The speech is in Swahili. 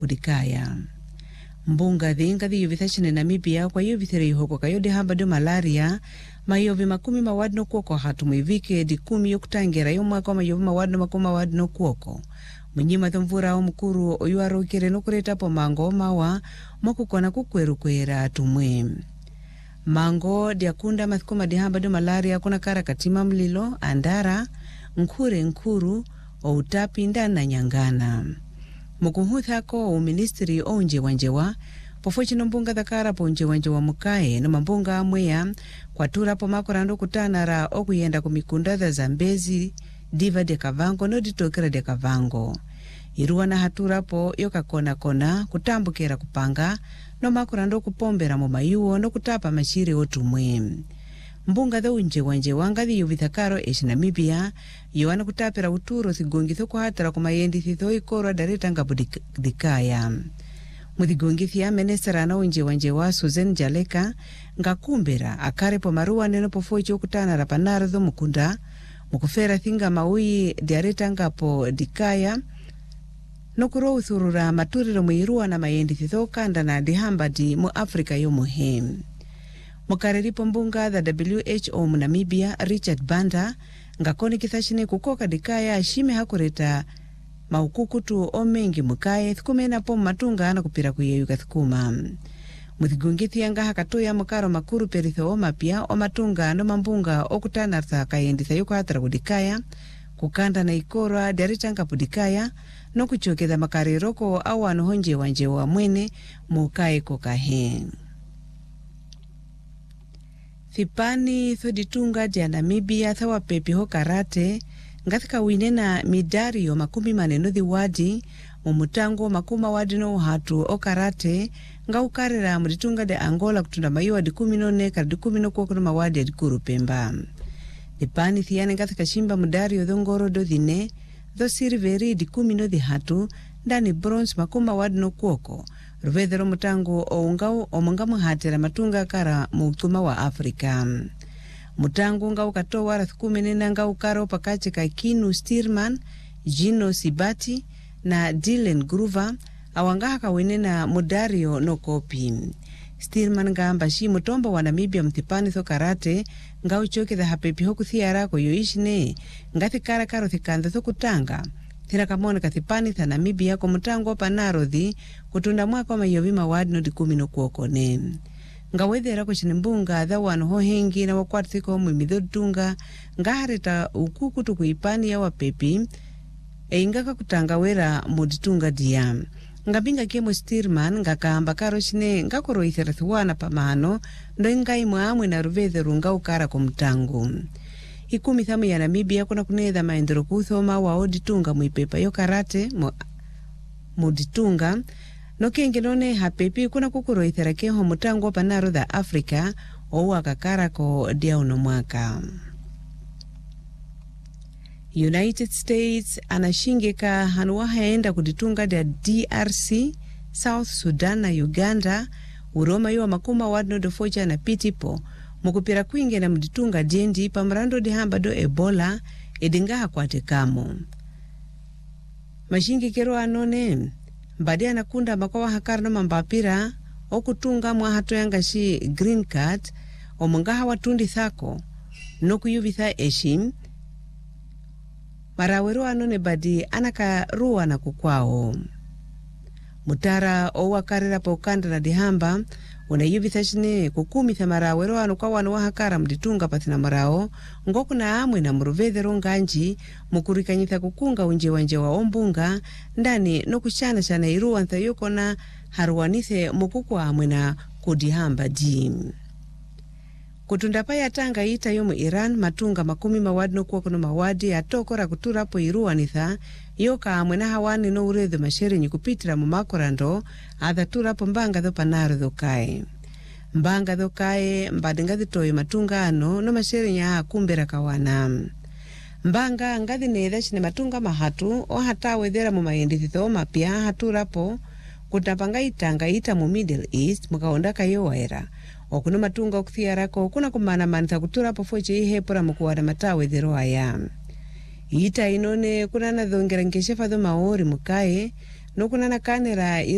kudikaya. Mbunga thinga thi yuvithashine Namibia kwa yuvithere ihoko kayode hamba do malaria mayovi makumi mawadno kuoko hatu mwivike di 10 yokutangira yomwaka mayovi mawadno makuma wadno kuoko. Mnyima thomvura o mukuru oyuaro kire nokureta po mango mawa mokukona kukweru kwera tumwe. Mango diakunda mathikuma di hamba do malaria kuna kara katima mlilo, andara, nkuru, o utapi ndana nyangana. Mukuhuthako o ministry o njewanjewa, pofochino mbunga dhakara po njewanjewa mukae no mambunga amweya kwa tura po makorando kutanara o kuyenda kumikunda dha Zambezi, diva de kavango no ditokera de kavango. Iruwa na hatura po yoka kona kutambukera kupanga no makorando kupombera mu mayuo no kutapa mashire otumwe. Mbunga dha unjewanjewa ngathi yuvithakaro Namibia yoana kutapera uturo thigongitho kuhatara kumayendi thitho ikorwa dareta ngabudikaya. Muthigongithi ya menesara na unjewanjewa Susan Jaleka ngakumbera akare po maruwa neno pofoicho kutana rapanara dho mukunda mukufera thinga maui dareta ngapo dikaya no kuro uthurura maturiro muiruwa na mayendi thitho kanda na dihamba di mu Afrika yomuhem. Mukariripo mbunga dha WHO mu Namibia Richard Banda ngakoni kithashine kukoka dikaya ashime hakureta maukukutu o mengi mukae thikumena po matunga na kupira kuyeyuka thikuma. Muthigungithi yanga hakatoya mukaro makuru peritho o mapia o matunga no mambunga o kutanartha kayenditha yuko hatara kudikaya kukanda na ikorwa daritanga pudikaya no kuchokeza makariroko awano honje wanje wa mwene mukae kokahe. Thipani thoditunga dia Namibia thawa pepi ho karate ngathika winena midari yo makumi maneno wadi mumutango makuma wadi no hatu o karate ngaukarira muditunga de Angola kutunda mayiwa di 14 kadi 10 kwa kuna wadi di kuru Pemba. Thipani thiane ngathika shimba mudari yo dhongoro do dhine dho siriveri di 10 hatu ndani bronze makuma wadi no kuoko. Ruvethero mutango o ungau o mungamu hatera matunga kara mukuma wa Afrika. Mutango ngau katoa rathikumenena ngau karo pakache ka Kinu Stearman, Gino Sibati na Dylan Groover awangaha kawenena mudario no kopi. Stearman ngamba shi mutombo wa Namibia mthipani tho karate ngau choke dha hapepi hoku thiara ko yoishine ngathi kara karo thikandho tho kutanga. Thira kamone kathipani tha Namibia ko mutango panarodhi kutunda mwaka wa mayovi mawadi no di 10 kuokone. Ngawethera ko mbunga dha wanu ho hengi na wakwatiko mwimidhodunga ngahareta ukukutu kuipani ya wapepi ingaka kutanga wera muditunga dia. Ngabinga kemo Stearman ngakamba karo shine ngakoro ithera thuwana pamano ndo ingai muamwe na ruvethero ngaukara ko mutango. 10 ya Namibia kuna kunedha maendero kuthoma wa oditunga muipepa yo karate muditunga no kenge none hapepi kuna kukuro itherakeho mutango panaro dha Afrika o wakakara ko dia uno mwaka. United States anashingeka hanuwa haenda kuditunga dia DRC, South Sudan na Uganda uroma yuwa makuma wadno dofocha na pitipo mukupira kuinge na mditunga jendi pamrando di hamba do Ebola edingaha kwa tekamo. Mashingi kero anone mbadi anakunda makawa hakarno mambapira okutunga mwa hato yangashi green card o mungaha watundi thako noku yuvitha eshim marawero anone badi anaka ruwa na kukwao. Mutara o wakarira pa ukanda na dihamba unayuvitha shine kukumitha marawero anu kwa wanu wahakara mditunga pathina marao ngoku na amwe na muruvethero nganji mukurikanyitha kukunga unje wa ombunga ndani no kushana shana iruwa ntha yuko na haruwanithe mukuku amwe na kudihamba di. Kutunda pa ya tanga ita yomu Iran matunga makumi mawadi no kuwa kuno mawadi atokora kutura po iruwa nitha yoka amwe na hawani no uredho mashere nyikupitira mumakorando athatura po mbanga dho panaro dho kae. Mbanga dho kae mbadi thitoyo matunga ano no mashere nya kumbera kawana. Mbanga ngathi netha shine matunga mahatu o hatawethera mu mayendi thitho mapia hatura po kutapanga itanga ita mu Middle East mukaonda kayo waera. Okuno matunga okuthiara ko kuna kumana mantha kutura po foche ihepora mukuwada matawethero aya. Ita inone kuna na dhongera nkeshefa dho maori mukae no kuna na kanera